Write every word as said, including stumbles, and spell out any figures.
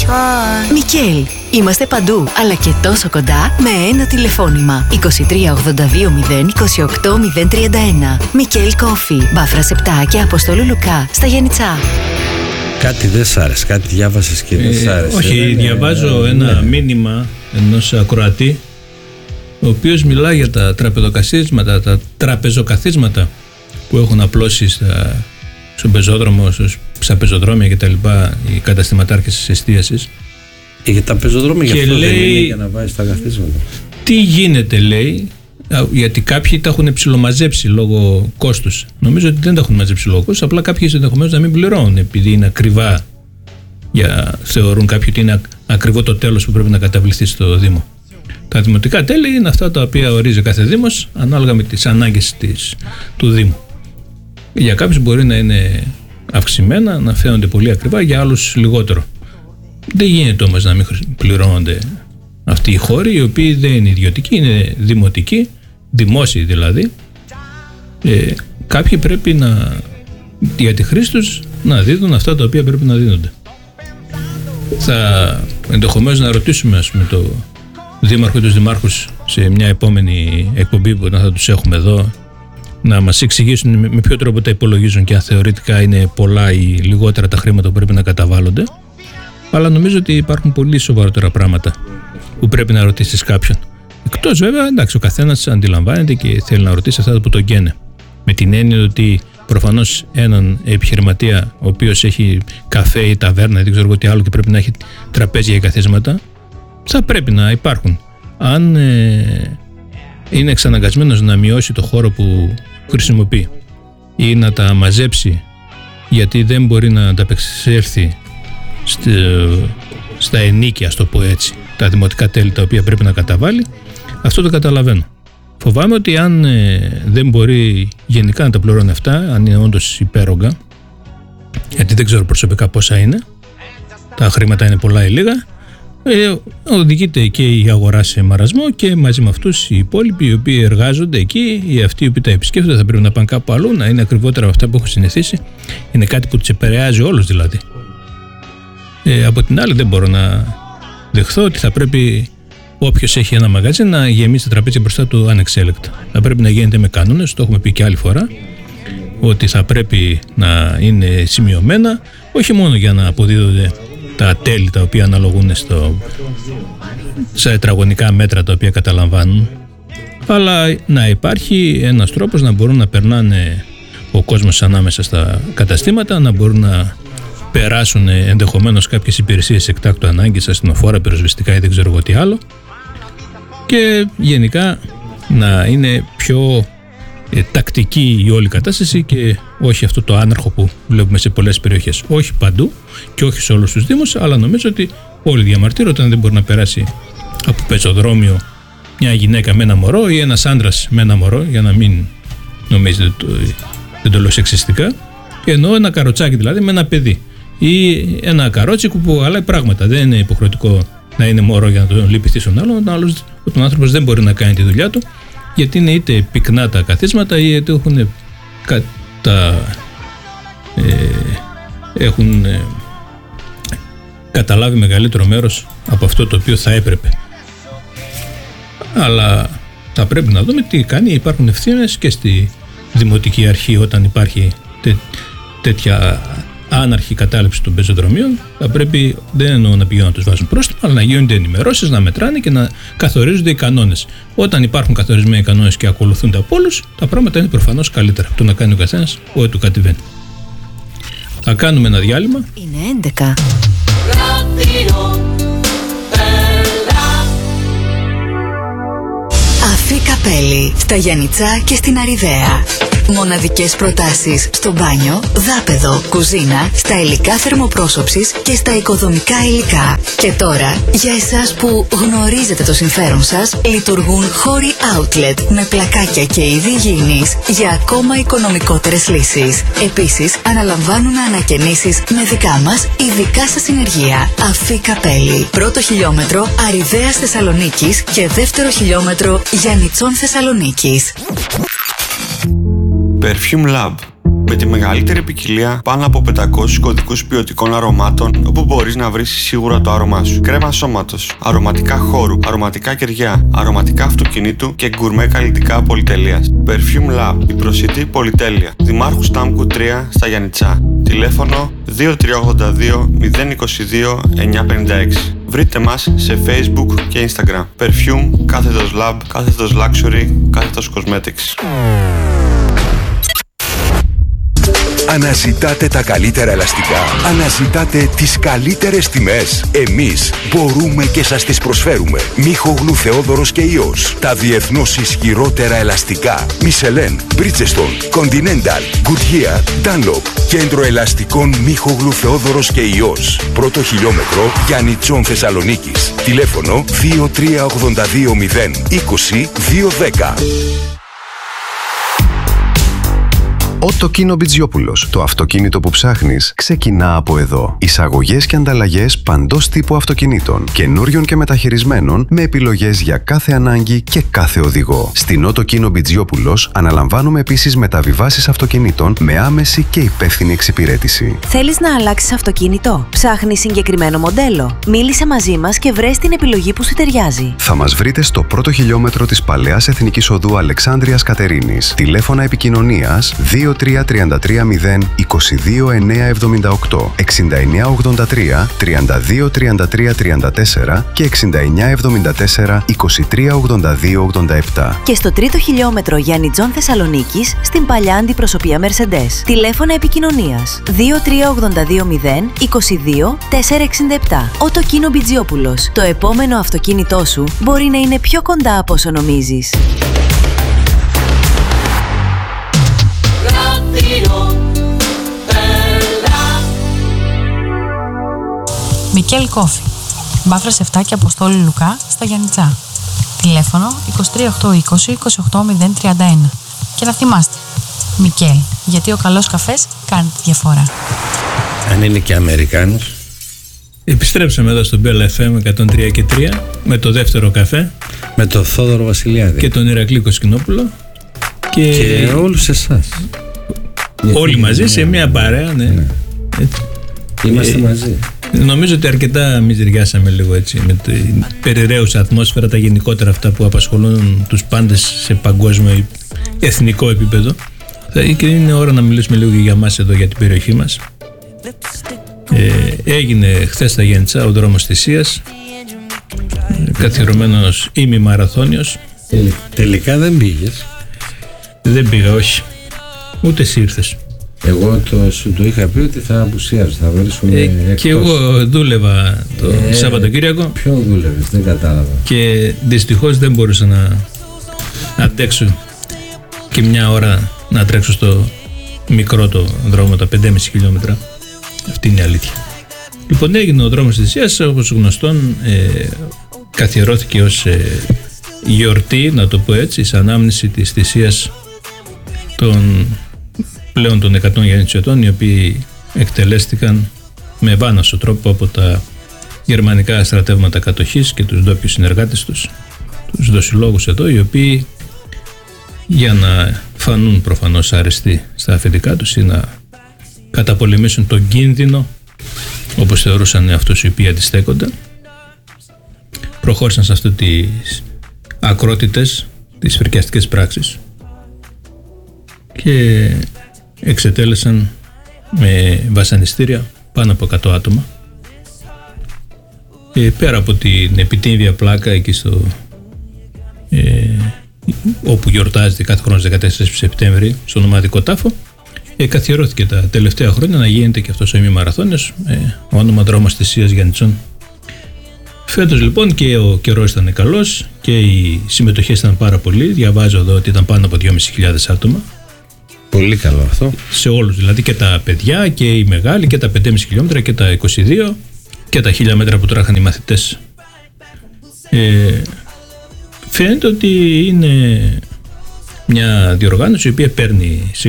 Μικέλ, είμαστε παντού, αλλά και τόσο κοντά με ένα τηλεφώνημα. είκοσι τρία ογδόντα δύο μηδέν είκοσι οκτώ μηδέν τριάντα ένα. Μικέλ Κόφι, Βάφρας επτά και Αποστόλου Λουκά, στα Γιαννιτσά. Κάτι δεν σ' άρεσε, κάτι διάβασες και δεν σ' άρεσε. Ε, όχι, δεν διαβάζω ε, ένα ναι. μήνυμα ενός ακροατή, ο οποίος μιλά για τα τραπεζοκαθίσματα, τα τραπεζοκαθίσματα που έχουν απλώσει στα, στον πεζόδρομο, στα πεζοδρόμια κτλ. Οι καταστηματάρχες της εστίασης. Και για τα πεζοδρόμια, και γι' αυτό λέει, δεν είναι για να βάζεις τα καθίσματα. Τι γίνεται, λέει, γιατί κάποιοι τα έχουν ψιλομαζέψει λόγω κόστους. Νομίζω ότι δεν τα έχουν μαζέψει λόγω κόστους, απλά κάποιοι ενδεχομένως να μην πληρώνουν επειδή είναι ακριβά. Για, θεωρούν κάποιοι ότι είναι ακριβό το τέλος που πρέπει να καταβληθεί στο Δήμο. Τα δημοτικά τέλη είναι αυτά τα οποία ορίζει κάθε Δήμος ανάλογα με τις ανάγκες της, του Δήμου. Για κάποιους μπορεί να είναι αυξημένα, να φαίνονται πολύ ακριβά, για άλλους λιγότερο. Δεν γίνεται όμως να μην πληρώνονται αυτοί οι χώροι, οι οποίοι δεν είναι ιδιωτικοί, είναι δημοτικοί, δημόσιοι δηλαδή. Ε, κάποιοι πρέπει να, για τη χρήση τους, να δίδουν αυτά τα οποία πρέπει να δίνονται. Θα ενδεχομένως να ρωτήσουμε, ας πούμε, το δήμαρχο ή τους δημάρχους σε μια επόμενη εκπομπή που θα τους έχουμε εδώ, να μας εξηγήσουν με ποιο τρόπο τα υπολογίζουν και αν θεωρητικά είναι πολλά ή λιγότερα τα χρήματα που πρέπει να καταβάλλονται. Αλλά νομίζω ότι υπάρχουν πολύ σοβαρότερα πράγματα που πρέπει να ρωτήσεις κάποιον. Εκτός βέβαια, εντάξει, ο καθένας αντιλαμβάνεται και θέλει να ρωτήσει αυτά που τον καίνε. Με την έννοια ότι προφανώς έναν επιχειρηματία ο οποίος έχει καφέ ή ταβέρνα ή δεν ξέρω τι άλλο και πρέπει να έχει τραπέζια ή καθίσματα, θα πρέπει να υπάρχουν. Αν ε, είναι εξαναγκασμένος να μειώσει το χώρο που χρησιμοποιεί ή να τα μαζέψει γιατί δεν μπορεί να ανταπεξέλθει στη, στα ενίκια, ας το πω έτσι, τα δημοτικά τέλη τα οποία πρέπει να καταβάλει, αυτό το καταλαβαίνω. Φοβάμαι ότι αν ε, δεν μπορεί γενικά να τα πληρώνει αυτά, αν είναι όντως υπέρογκα, γιατί δεν ξέρω προσωπικά πόσα είναι, τα χρήματα είναι πολλά ή λίγα, ε, οδηγείται και η αγορά σε μαρασμό και μαζί με αυτούς οι υπόλοιποι οι οποίοι εργάζονται εκεί, οι αυτοί οι οποίοι τα επισκέφτονται θα πρέπει να πάνε κάπου αλλού, να είναι ακριβότερα από αυτά που έχουν συνηθίσει. Είναι κάτι που τους επηρεάζει όλους δηλαδή. Ε, από την άλλη δεν μπορώ να δεχθώ ότι θα πρέπει όποιος έχει ένα μαγαζί να γεμίσει τα τραπέζια μπροστά του ανεξέλεκτα. Θα πρέπει να γίνεται με κανόνες, το έχουμε πει και άλλη φορά, ότι θα πρέπει να είναι σημειωμένα, όχι μόνο για να αποδίδονται τα τέλη τα οποία αναλογούν στο, σε τετραγωνικά μέτρα τα οποία καταλαμβάνουν, αλλά να υπάρχει ένας τρόπος να μπορούν να περνάνε ο κόσμος ανάμεσα στα καταστήματα, να μπορούν να περάσουν ενδεχομένως κάποιες υπηρεσίες εκτάκτου ανάγκης, ασθενοφόρα, πυροσβεστικά ή δεν ξέρω εγώ τι άλλο, και γενικά να είναι πιο ε, τακτική η όλη κατάσταση και όχι αυτό το άναρχο που βλέπουμε σε πολλές περιοχές. Όχι παντού και όχι σε όλους τους δήμους, αλλά νομίζω ότι όλοι διαμαρτύρονται όταν δεν μπορεί να περάσει από πεζοδρόμιο μια γυναίκα με ένα μωρό ή ένας άντρας με ένα μωρό, για να μην νομίζετε το, δεν το λέω σεξιστικά, ενώ ένα καροτσάκι δηλαδή με ένα παιδί ή ένα καρότσικο που άλλα πράγματα. Δεν είναι υποχρεωτικό να είναι μωρό για να τον λυπηθεί στον άλλον. Ο άλλος, ο άνθρωπος δεν μπορεί να κάνει τη δουλειά του, γιατί είναι είτε πυκνά τα καθίσματα ή είτε έχουν, τα, ε, έχουν ε, καταλάβει μεγαλύτερο μέρος από αυτό το οποίο θα έπρεπε. Αλλά θα πρέπει να δούμε τι κάνει. Υπάρχουν ευθύνες και στη δημοτική αρχή όταν υπάρχει τέ, τέτοια άναρχη κατάληψη των πεζοδρομίων. Θα πρέπει, δεν εννοώ να πηγαίνουν να τους βάζουν πρόστιμα, αλλά να γίνονται ενημερώσεις, να μετράνε και να καθορίζονται οι κανόνες. Όταν υπάρχουν καθορισμένοι κανόνες και ακολουθούνται από όλους, τα πράγματα είναι προφανώς καλύτερα από το να κάνει ο καθένας ό,τι του κατεβαίνει. Θα κάνουμε ένα διάλειμμα. Είναι έντεκα. Αφή Καπέλη, στα Γιαννιτσά και στην Αριδαία. Μοναδικές προτάσεις στο μπάνιο, δάπεδο, κουζίνα, στα υλικά θερμοπρόσωψης και στα οικοδομικά υλικά. Και τώρα, για εσάς που γνωρίζετε το συμφέρον σας, λειτουργούν χώροι outlet με πλακάκια και είδη υγιεινής για ακόμα οικονομικότερες λύσεις. Επίσης, αναλαμβάνουν ανακαινήσεις με δικά μας ειδικά σας συνεργεία. Αφή Καπέλη. Πρώτο χιλιόμετρο Αριδαίας Θεσσαλονίκης και δεύτερο χιλιόμετρο Γιαννιτσών Θεσσαλονίκης. Perfume Lab. Με τη μεγαλύτερη ποικιλία πάνω από πεντακόσιους κωδικούς ποιοτικών αρωμάτων, όπου μπορείς να βρεις σίγουρα το άρωμά σου. Κρέμα σώματος, αρωματικά χώρου, αρωματικά κεριά, αρωματικά αυτοκινήτου και γκουρμέ καλλιτικά πολυτελείας. Perfume Lab, η προσιτή πολυτέλεια. Δημάρχου Στάμκου τρία στα Γιαννιτσά. Τηλέφωνο δύο τρία ογδόντα δύο μηδέν είκοσι δύο εννιακόσια πενήντα έξι. Βρείτε μας σε Facebook και Instagram. Perfume, κάθετος Lab, κάθετος Luxury, κάθετος Cosmetics. Αναζητάτε τα καλύτερα ελαστικά. Αναζητάτε τις καλύτερες τιμές. Εμείς μπορούμε και σας τις προσφέρουμε. Μίχογλου Θεόδωρος και Υιός. Τα διεθνώς ισχυρότερα ελαστικά. Michelin, Bridgestone, Continental, Goodyear, Dunlop. Κέντρο ελαστικών Μίχογλου Θεόδωρος και Υιός. Πρώτο χιλιόμετρο Γιαννιτσών Θεσσαλονίκης. Τηλέφωνο δύο τρία ογδόντα δύο μηδέν είκοσι δύο δέκα. Ότο Κίνο Μπιτζιόπουλος. Το αυτοκίνητο που ψάχνεις ξεκινά από εδώ. Εισαγωγές και ανταλλαγές παντός τύπου αυτοκινήτων, καινούριων και μεταχειρισμένων, με επιλογές για κάθε ανάγκη και κάθε οδηγό. Στην Ότο Κίνο Μπιτζιόπουλος αναλαμβάνουμε επίσης μεταβιβάσεις αυτοκινήτων με άμεση και υπεύθυνη εξυπηρέτηση. Θέλεις να αλλάξεις αυτοκίνητο? Ψάχνεις συγκεκριμένο μοντέλο? Μίλησε μαζί μας και βρες την επιλογή που σου ταιριάζει. Θα μας βρείτε στο πρώτο χιλιόμετρο της Παλαιάς Εθνικής Οδού Αλεξάνδρειας Κατερίνης. Τηλέφωνα επικοινωνίας δύο τρία τρία τρία μηδέν είκοσι δύο εννιακόσια εβδομήντα οκτώ, εξήντα εννιά ογδόντα τρία, τριάντα δύο τριάντα τρία τριάντα τέσσερα και εξήντα εννιά εβδομήντα τέσσερα, είκοσι τρία ογδόντα δύο ογδόντα επτά. Και στο τρίτο χιλιόμετρο Γιαννιτζών Θεσσαλονίκης, στην παλιά αντιπροσωπεία Mercedes. Τηλέφωνα επικοινωνίας δύο τρία ογδόντα δύο μηδέν είκοσι δύο τετρακόσια εξήντα επτά. Ότο Κίνο Μπιτζιόπουλος. Το επόμενο αυτοκίνητό σου μπορεί να είναι πιο κοντά από όσο νομίζεις. Μικέλ Κόφι, Μπάφρας επτά και Αποστόλη Λουκά στα Γιαννιτσά. Τηλέφωνο είκοσι τρία οκτακόσια είκοσι είκοσι οκτώ μηδέν τριάντα ένα. Και να θυμάστε, Μικέλ, γιατί ο καλός καφές κάνει τη διαφορά. Αν είναι και Αμερικάνος. Επιστρέψαμε εδώ στο Μπέλα εφ εμ εκατόν τρία και τρία με το δεύτερο καφέ. Με τον Θόδωρο Βασιλιάδη. Και τον Ηρακλή Κοσκινόπουλο. Και, και όλους εσάς. Όλοι γιατί μαζί σε μια παρέα, ναι. ναι. Είμαστε ε, μαζί. Νομίζω ότι αρκετά μυζηριάσαμε λίγο έτσι με την περιραίουσα ατμόσφαιρα, τα γενικότερα αυτά που απασχολούν τους πάντες σε παγκόσμιο ή εθνικό επίπεδο. Και είναι ώρα να μιλήσουμε λίγο για μας εδώ, για την περιοχή μας. Ε, έγινε χθες στα Γιαννιτσά ο δρόμος θυσίας, καθιερωμένος ημιμαραθώνιος. Τελ, τελικά δεν πήγες? Δεν πήγα, όχι. Ούτε εσύ ήρθες. Εγώ το, σου το είχα πει ότι θα απουσιάζω, θα βρίσκομαι ε, εκτός. Και εγώ δούλευα το ε, Σαββατοκύριακο. Ποιο δούλευες, δεν κατάλαβα. Και δυστυχώς δεν μπορούσα να αντέξω και μια ώρα να τρέξω στο μικρό το δρόμο, τα πέντε κόμμα πέντε χιλιόμετρα. Αυτή είναι η αλήθεια. Λοιπόν, έγινε ο δρόμος της θυσίας, όπως γνωστόν ε, καθιερώθηκε ως ε, γιορτή, να το πω έτσι, σαν ανάμνηση της θυσίας των πλέον των εκατό Γιαννιτσιωτών, οι οποίοι εκτελέστηκαν με βάναυσο τρόπο από τα γερμανικά στρατεύματα κατοχής και τους ντόπιους συνεργάτες τους, τους δοσιλόγους εδώ, οι οποίοι για να φανούν προφανώς αρεστοί στα αφεντικά τους ή να καταπολεμήσουν τον κίνδυνο, όπως θεωρούσαν αυτούς οι οποίοι αντιστέκονταν, προχώρησαν σε αυτές τις ακρότητες, τις φρικιαστικές πράξεις και εξετέλεσαν με βασανιστήρια πάνω από εκατό άτομα. Ε, πέρα από την επιτύμβια πλάκα εκεί στο ε, όπου γιορτάζεται κάθε χρόνο στις δεκατέσσερις Σεπτέμβρη στον ομαδικό τάφο, ε, καθιερώθηκε τα τελευταία χρόνια να γίνεται και αυτός ο ημιμαραθώνιος, ε, όνομα δρόμος θυσίας Γιαννιτσών. Φέτος λοιπόν και ο καιρός ήταν καλός και οι συμμετοχές ήταν πάρα πολλοί. Διαβάζω εδώ ότι ήταν πάνω από δυόμισι χιλιάδες άτομα. Πολύ καλό αυτό. Σε όλους, δηλαδή και τα παιδιά και οι μεγάλοι και τα πέντε κόμμα πέντε χιλιόμετρα και τα είκοσι δύο και τα χίλια μέτρα που τράχαν οι μαθητές. Ε, φαίνεται ότι είναι μια διοργάνωση η οποία παίρνει